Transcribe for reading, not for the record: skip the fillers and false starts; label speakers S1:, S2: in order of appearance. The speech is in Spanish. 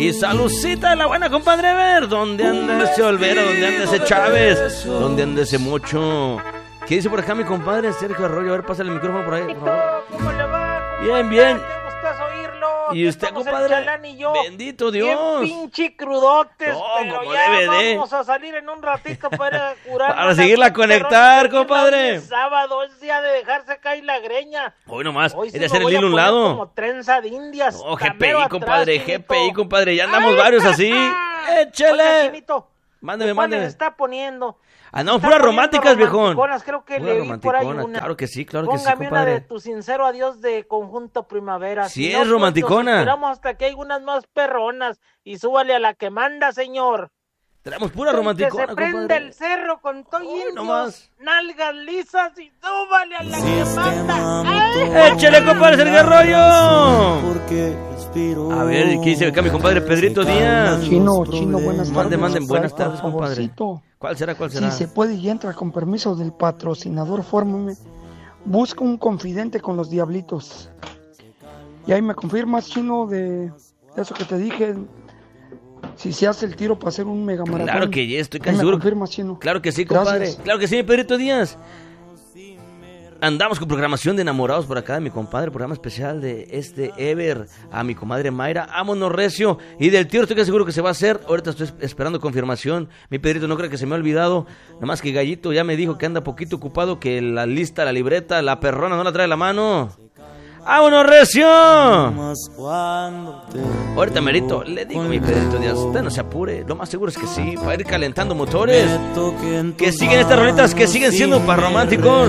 S1: Y salucita de la buena, compadre. Ver, ¿dónde anda ese Olvera? ¿Dónde anda ese Chávez? ¿Dónde anda ese Mocho? ¿Qué dice por acá mi compadre Sergio Arroyo? A ver, pásale el micrófono por ahí, por favor.
S2: ¿Cómo le va, compadre?
S1: Bien, bien.
S2: Qué gustazo oírlo.
S1: ¿Y usted, compadre?
S2: Chalán y yo.
S1: Bendito Dios.
S2: Bien pinche crudotes,
S1: No,
S2: pero
S1: como
S2: ya
S1: debe de.
S2: vamos a salir en un ratito para curar.
S1: Para seguirla conectar, compadre.
S2: Es sábado, es día de dejarse caer la greña.
S1: Hoy nomás,
S2: Hoy
S1: es
S2: sí
S1: de
S2: me
S1: hacer el
S2: voy a
S1: hilo a un
S2: poner
S1: lado.
S2: como trenza de indias.
S1: No,
S2: Camero
S1: GPI,
S2: atrás,
S1: compadre,
S2: Chinito.
S1: GPI, compadre. Ya andamos varios así.
S2: Oiga,
S1: ¡Échale!
S2: Chinito,
S1: Mándeme,
S2: ¿cuál
S1: mándeme.
S2: les está poniendo?
S1: Andamos
S2: Está
S1: puras
S2: poniendo
S1: románticas, viejón.
S2: romanticonas, creo que
S1: Puras
S2: le vi por ahí
S1: romanticonas,
S2: una.
S1: claro que sí, claro que sí,
S2: Póngame una de
S1: compadre.
S2: Tu sincero adiós de Conjunto Primavera.
S1: Sí,
S2: Si
S1: es
S2: no, pues,
S1: romanticona.
S2: nos esperamos hasta que hay unas más perronas y súbale a la que manda, señor.
S1: Traemos pura
S2: Que
S1: romanticona,
S2: se prende
S1: compadre.
S2: el cerro con todo
S1: Uy,
S2: indios,
S1: nomás.
S2: nalgas lisas y súbale a la que manda. ¡Ay!
S1: ¡Échale, compadre Sergio Arroyo! A ver, ¿qué dice acá mi compadre Pedrito Díaz?
S3: Chino, buenas tardes.
S1: Manden buenas
S3: Por
S1: tardes, compadre.
S3: favorcito,
S1: ¿Cuál será, cuál será?
S3: si se puede y entra con permiso del patrocinador, fórmame. Busca un confidente con los Diablitos. Y ahí me confirmas, Chino, de eso que te dije. Si se hace el tiro para hacer un mega maratón.
S1: Claro que ya estoy
S3: Ahí
S1: casi
S3: me
S1: seguro.
S3: confirmas, Chino.
S1: Claro que sí, compadre.
S3: Gracias.
S1: Claro que sí, Pedrito Díaz. Andamos con programación de enamorados por acá de mi compadre, programa especial de Ever, a mi comadre Mayra, vámonos recio, y del tío estoy casi seguro que se va a hacer, ahorita estoy esperando confirmación, mi Pedrito no cree que se me ha olvidado, nada más que Gallito ya me dijo que anda poquito ocupado, que la lista, la libreta, la perrona no la trae a la mano. ¡Vámonos recio! Ahorita merito, le digo a mi Pedrito Díaz, usted no se apure, lo más seguro es que sí, para ir calentando motores, que siguen estas rolitas, que siguen siendo para románticos.